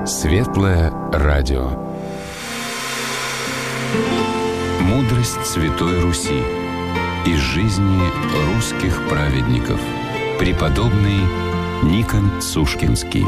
Светлое радио. Мудрость Святой Руси. Из жизни русских праведников. Преподобный Никон Сушкинский.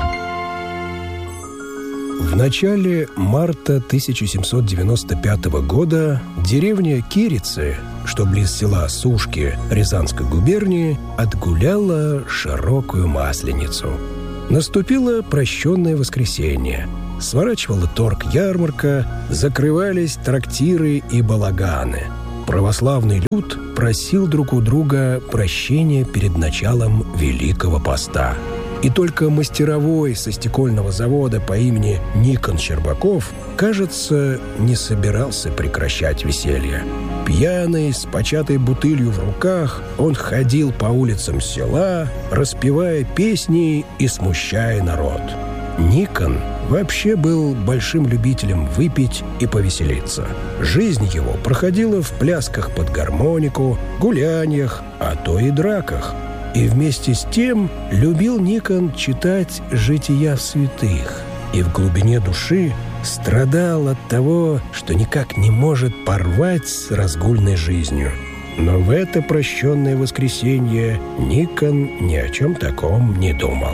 В начале марта 1795 года деревня Кирицы, что близ села Сушки Рязанской губернии, отгуляла широкую Масленицу. Наступило прощенное воскресенье. Сворачивала торг-ярмарка, закрывались трактиры и балаганы. Православный люд просил друг у друга прощения перед началом Великого Поста. И только мастеровой со стекольного завода по имени Никон Щербаков, кажется, не собирался прекращать веселье. Пьяный, с початой бутылью в руках, он ходил по улицам села, распевая песни и смущая народ. Никон вообще был большим любителем выпить и повеселиться. Жизнь его проходила в плясках под гармонику, гуляниях, а то и драках. И вместе с тем любил Никон читать «Жития святых» и в глубине души страдал от того, что никак не может порвать с разгульной жизнью. Но в это прощенное воскресенье Никон ни о чем таком не думал.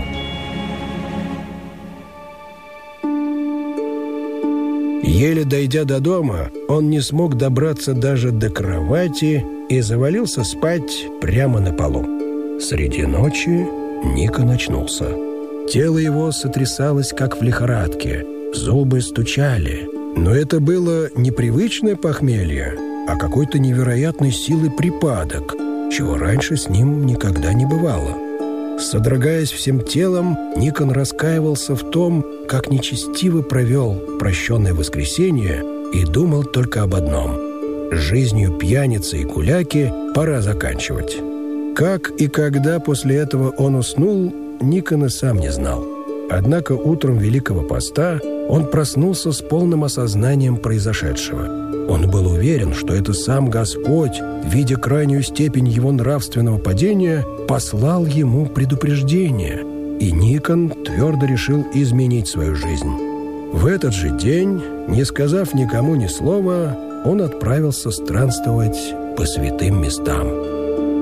Еле дойдя до дома, он не смог добраться даже до кровати и завалился спать прямо на полу. Среди ночи Никон очнулся. Тело его сотрясалось, как в лихорадке, зубы стучали. Но это было не привычное похмелье, а какой-то невероятной силы припадок, чего раньше с ним никогда не бывало. Содрогаясь всем телом, Никон раскаивался в том, как нечестиво провел прощенное воскресенье и думал только об одном – жизнью пьяницы и гуляки пора заканчивать. Как и когда после этого он уснул, Никон и сам не знал. Однако утром Великого Поста он проснулся с полным осознанием произошедшего. Он был уверен, что это сам Господь, видя крайнюю степень его нравственного падения, послал ему предупреждение. И Никон твердо решил изменить свою жизнь. В этот же день, не сказав никому ни слова, он отправился странствовать по святым местам.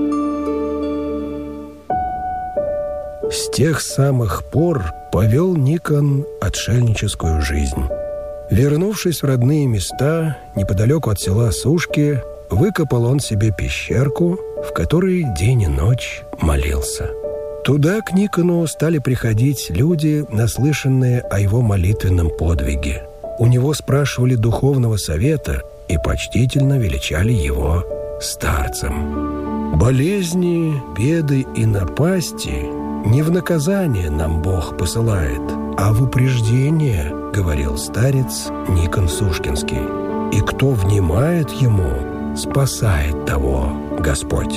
С тех самых пор повел Никон отшельническую жизнь. Вернувшись в родные места, неподалеку от села Сушки, выкопал он себе пещерку, в которой день и ночь молился. Туда к Никону стали приходить люди, наслышанные о его молитвенном подвиге. У него спрашивали духовного совета и почтительно величали его старцем. «Болезни, беды и напасти не в наказание нам Бог посылает, а в упреждение, — говорил старец Никон Сушкинский. И кто внимает ему, спасает того Господь».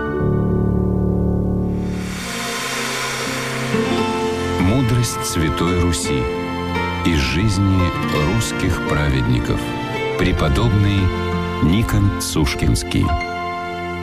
Мудрость Святой Руси. Из жизни русских праведников. Преподобный Никон Сушкинский.